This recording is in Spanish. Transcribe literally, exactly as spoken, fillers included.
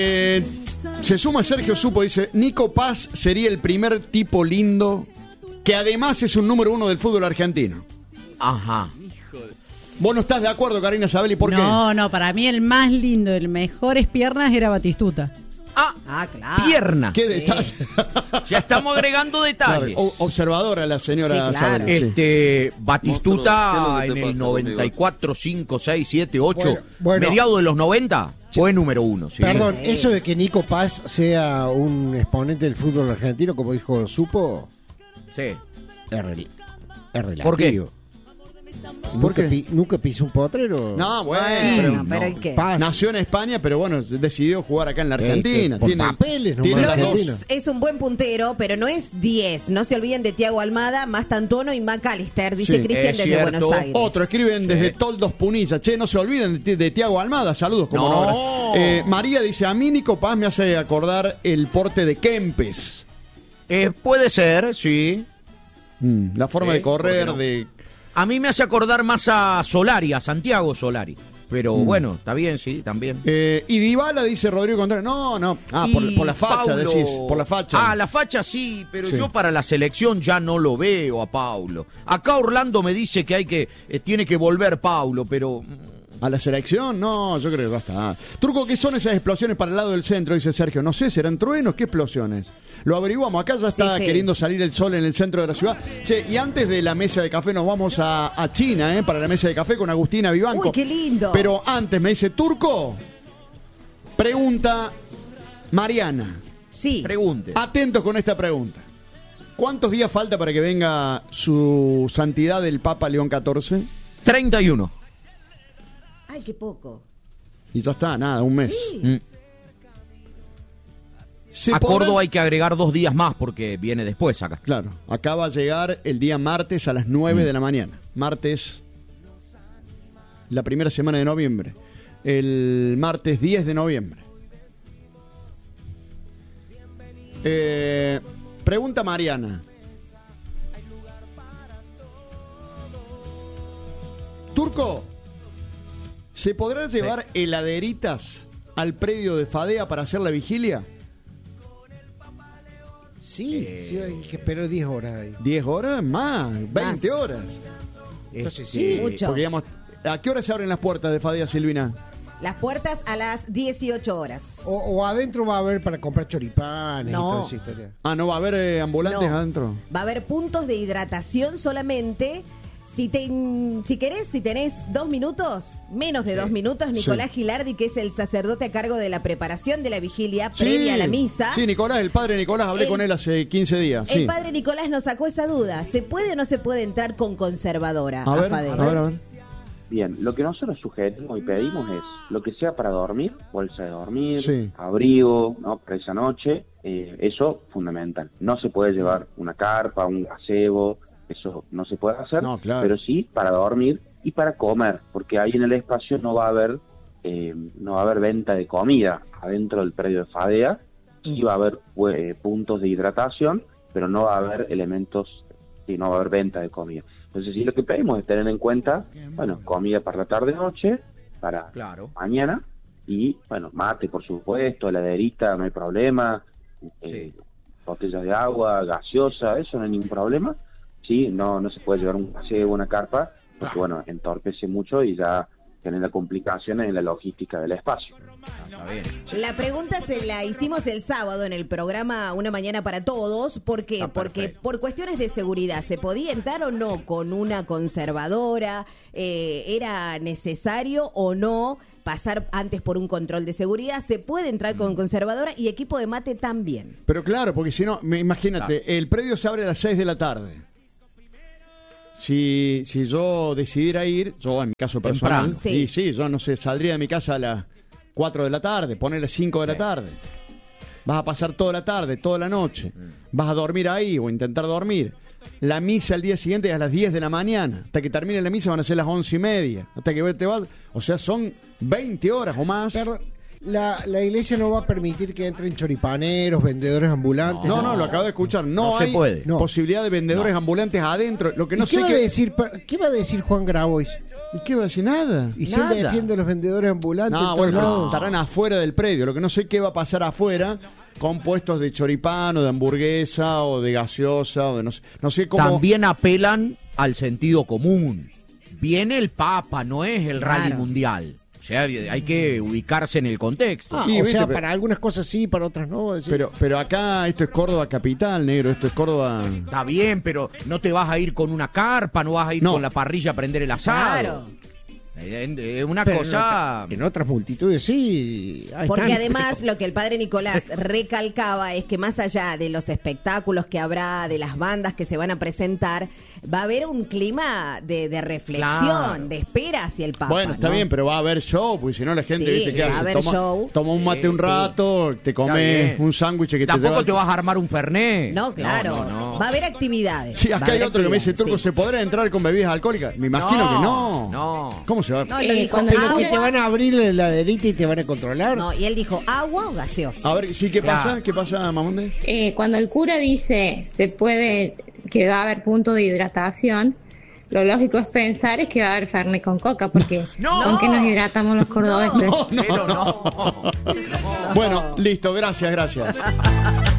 Eh, se suma Sergio Supo, dice, Nico Paz sería el primer tipo lindo que además es un número uno del fútbol argentino. Ajá. ¿Vos no estás de acuerdo, Karina Sabelli? ¿Por no, qué? No, no, para mí el más lindo, el mejores piernas era Batistuta. Ah, Ah, claro. piernas. ¿Qué Sí. detalle? Ya estamos agregando detalles. Claro, o- observadora la señora Sí, claro. Sabelli. Sí. Este, Batistuta Monstruo, ¿qué es lo en que te el pasa noventa y cuatro, cinco, seis, siete, ocho, Bueno, bueno. mediados de los noventa, fue número uno. Sí. Perdón, Sí. eso de que Nico Paz sea un exponente del fútbol argentino, como dijo Supo, Sí. es, rel- es relativo. ¿Por qué? ¿Nunca, qué? pi- ¿Nunca pisó un potrero? No, bueno, Bueno, pero pero ¿y qué? Paz. nació en España, pero bueno, decidió jugar acá en la Argentina. Eh, por tiene papeles, no tiene más las dos. Argentina. Flores es un buen puntero, pero no es diez. No se olviden de Thiago Almada, Mastantuono y McAllister, dice Sí, Cristian es desde cierto. Buenos Aires. Otro, escriben desde Toldos Punilla. Che, no se olviden de, de Tiago Almada. Saludos, como No. no. Eh, María dice, a mí Nico Paz me hace acordar el porte de Kempes. Eh, puede ser, sí. Mm, la forma Sí, de correr, ¿por qué no? de... A mí me hace acordar más a Solari, a Santiago Solari. Pero bueno, está bien, sí, también. Eh, y Dybala, dice Rodrigo Contreras. No, no. Ah, por, Y por la facha, Paulo- decís. Por la facha. Ah, la facha sí, pero Sí. yo para la selección ya no lo veo a Paulo. Acá Orlando me dice que hay que eh, tiene que volver Paulo, pero ¿A la selección? No, yo creo que basta. Turco, ¿qué son esas explosiones para el lado del centro? Dice Sergio. No sé, ¿serán truenos? ¿Qué explosiones? Lo averiguamos. Acá ya está Sí, sí. queriendo salir el sol en el centro de la ciudad. Che, y antes de la mesa de café nos vamos a, a China, ¿eh? Para la mesa de café con Agustina Vivanco. Uy, qué lindo. Pero antes me dice, Turco, pregunta Mariana. Sí. pregunte. Atentos con esta pregunta. ¿Cuántos días falta para que venga su santidad el Papa León catorce? treinta y uno. Ay, qué poco. Y ya está, nada, un mes. Sí. Mm. ¿Se A podrán- Córdoba hay que agregar dos días más porque viene después acá. Claro, acá va a llegar el día martes a las nueve de la mañana. Martes, la primera semana de noviembre. El martes diez de noviembre. Eh, pregunta Mariana. Turco, ¿se podrá llevar heladeritas al predio de Fadea para hacer la vigilia? Sí, Eh. sí, hay que esperar diez horas ahí. ¿diez horas? Más, veinte Más. horas. Entonces Este, sí. mucho. Porque digamos, ¿a qué hora se abren las puertas de Fadea, Silvina? Las puertas a las dieciocho horas. O, o adentro va a haber para comprar choripanes No. y toda esa historia. Ah, ¿no va a haber eh, ambulantes No. adentro? Va a haber puntos de hidratación solamente. Si, te, si querés, si tenés dos minutos, menos de dos minutos, Nicolás Sí. Gilardi, que es el sacerdote a cargo de la preparación de la vigilia previa a la misa. Sí, Nicolás, el padre Nicolás, hablé El- con él hace quince días. El Sí. padre Nicolás nos sacó esa duda. ¿Se puede o no se puede entrar con conservadora A a, ver, Fadea? a ver, a ver. Bien, lo que nosotros sugerimos y pedimos es lo que sea para dormir, bolsa de dormir, Sí. abrigo, ¿no? Para esa noche, eh, eso fundamental. No se puede llevar una carpa, un gazebo, eso no se puede hacer, No, claro. pero sí para dormir y para comer, porque ahí en el espacio no va a haber eh, no va a haber venta de comida adentro del predio de Fadea, sí va a haber eh, puntos de hidratación, pero no va a haber elementos, sí, no va a haber venta de comida. Entonces sí, lo que pedimos es tener en cuenta, bueno, comida para la tarde-noche, para Claro. mañana, y bueno, mate por supuesto, heladerita, no hay problema, eh, botellas de agua, gaseosa, eso no hay ningún problema. Sí, no no se puede llevar un gazebo, una carpa, porque bueno, entorpece mucho y ya genera complicaciones en la logística del espacio. Está bien. La pregunta se la hicimos el sábado en el programa Una Mañana para Todos. ¿Por qué? Está Porque perfecto. por cuestiones de seguridad, ¿se podía entrar o no con una conservadora? Eh, ¿Era necesario o no pasar antes por un control de seguridad? ¿Se puede entrar Mm. con conservadora y equipo de mate también? Pero claro, porque si no, me- imagínate, el predio se abre a las seis de la tarde. Si, si yo decidiera ir, yo en mi caso personal, Temprano. Sí. sí, sí, yo no sé, saldría de mi casa a las cuatro de la tarde, ponerle cinco de la tarde. Vas a pasar toda la tarde, toda la noche. Vas a dormir ahí o intentar dormir. La misa al día siguiente es a las diez de la mañana. Hasta que termine la misa van a ser las once y media. Hasta que te vas. O sea, son veinte horas o más. Pero la, la iglesia no va a permitir que entren choripaneros, vendedores ambulantes. No, no, lo acabo de escuchar. No, No se hay puede. No. posibilidad de vendedores ambulantes adentro. Lo que no ¿Y qué, sé va a qué. decir, per- ¿Qué va a decir Juan Grabois? ¿Y qué va a decir? Nada. Y siempre Nada. defiende a los vendedores ambulantes en No, todos bueno, pero lados. estarán afuera del predio. Lo que no sé qué va a pasar afuera con puestos de choripán o de hamburguesa o de gaseosa o de no sé, no sé cómo. También apelan al sentido común. Viene el Papa, no es el Rally Claro. Mundial. O sea, hay que ubicarse en el contexto. Ah, Y, o viste, sea, pero- para algunas cosas sí, para otras no. es decir, Pero, pero acá esto es Córdoba capital, negro. Esto es Córdoba. Está bien, pero no te vas a ir con una carpa, no vas a ir No. con la parrilla a prender el asado. Claro. Es es una pero cosa... en, otra- en otras multitudes sí. ahí Porque están. además lo que el padre Nicolás recalcaba es que más allá de los espectáculos que habrá, de las bandas que se van a presentar, va a haber un clima de, de reflexión, Claro. de espera hacia el Papa. Bueno, está ¿no? bien, pero va a haber show, porque si no la gente, Sí, ¿viste qué va a hace? haber Toma, show. toma un mate un Sí. rato, te Está comes bien. un sándwich que te Tampoco lleva- te vas a armar un fernet. No, claro. No, no, no. Va a haber actividades. Sí, Va a acá hay haber otro que me dice, actividades, Turco, sí. ¿se podrá entrar con bebidas alcohólicas? Me imagino No, que no. no. ¿Cómo se va? No, él Eh, dijo cuando Pero el que agua. te van a abrir la heladerita y te van a controlar. No, y él dijo agua o gaseosa. A ver, sí, ¿qué Claro. pasa? ¿Qué pasa, Mamondes? Eh, cuando el cura dice se puede que va a haber punto de hidratación, lo lógico es pensar es que va a haber Fernet con coca, porque No. ¿con qué nos hidratamos los cordobeses? Pero no. Bueno, listo, gracias, gracias.